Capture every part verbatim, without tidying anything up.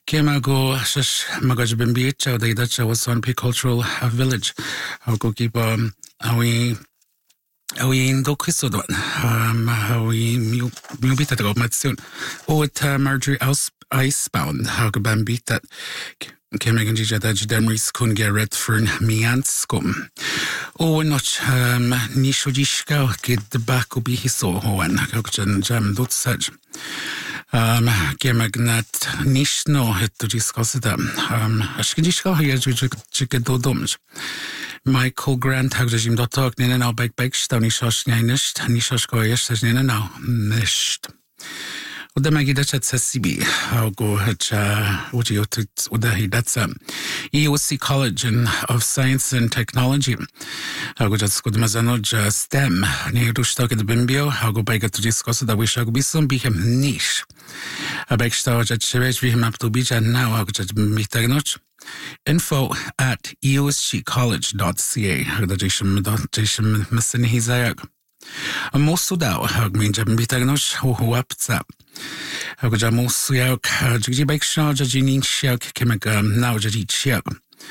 Kema go shish magaj bimbi chow they that was on P cultural village. I'll go keep um awi awi in do Christodon. Um awi mu mu bit at go mat soon. Oh it Marjorie Ice Icebound. How go bambi that Kema ganji that Demris kun get red fern mianskum. Oh not um nishojishka get the back will be his so one. How can jam dot such. Um, Gemagnat Nishno had to discuss it. Um, Ashkidishka here to do doms. Michael Grant how does him dot talk Nina now back back Stonishosh Nisht, Nishoshko yes as Nina now Nisht. Uda magi dat at C B. I'll go at what you to Uda that's um E U C College of Science and Technology. I'll go just go to Mazanoj STEM. Near to stock at the Bimbio. I'll go back to discuss that we shall be some become niche. A back star at Chevech we him up to beach and now I'll just meet noch. Info at e u s c college dot c a. How the Jisham dot Jisham missing his ayag. A most of that, how mean Jam Bitagnosh, who up that. How could Jamos Yak, Jiggy Bake Shaw, Jajin Shak, Chemicum, now Jaji Chiak.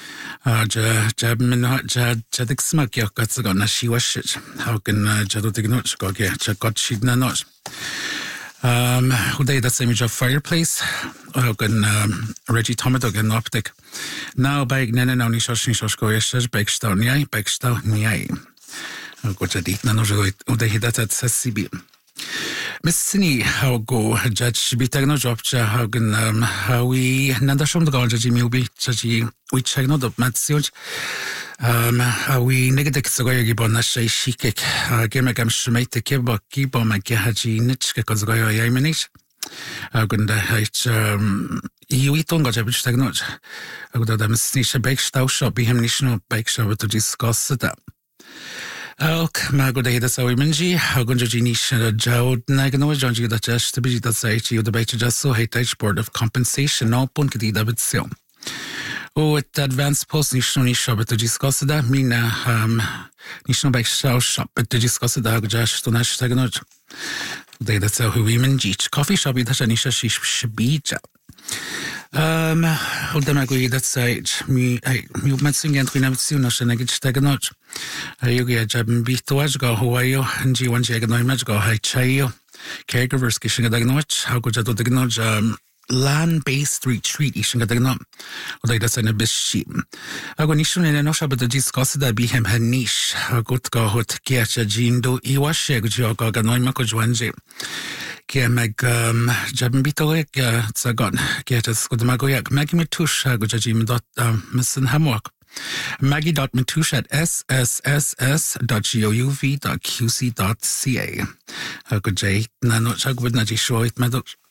Jabmin Jadik Smack Yak got the gun as she was shit. How can Jadotignoch go get Chakot Shidna Noch? Um, who they that same job fireplace? How can Reggie Tomato get an optic? Now by Nana Noni Shosh Shoshko Yesh, Bakestone, Yai, Bakestone, Yai. Go to deep nano ude hidat at C B. Miss Sini how go judge bitagno job how can um how we nadashom the gol judge milbi judge we check not the matsioj um how we negative so go gibon na shay shikek game gam shmate keba kibo ma gehaji nitske ko go ya manage how can the h um you eat on go judge bitagno how go the Miss Sini bake shop be him nishno bake shop to discuss that. Ok, mago da hida sawi minji, hagunja jinish jawd nagano jonji da just to be that say you the bait just so hate board of compensation no pun kidi da bitsil. Oh, at advanced post nishno nisho to discuss that mina um nishno bake shop to discuss that hagujash to nash tagano. They that say who minji coffee shop da shanisha shish shibija. Um, hold them agree that side. Me, I, you might sing and we never see no shen against Taganot. I get jab and beat to watch go Hawaii and G one jag no image go high chayo. Caregivers kishing a dagnot. How could you do the um land based retreat ishing a dagnot? Or they that's in a bit sheep. I go nishun in a no shop but the discuss that be him her niche. I got go hot get a jean do Iwa shag joga ganoimako juanje. Kia mag um jabin bitolek tsagon get us good magoyak Maggie Matush gojajim dot missin hamwork Maggie dot Matush at sss dot gouv dot qc dot ca. Good jay nano chag would not show it meadows.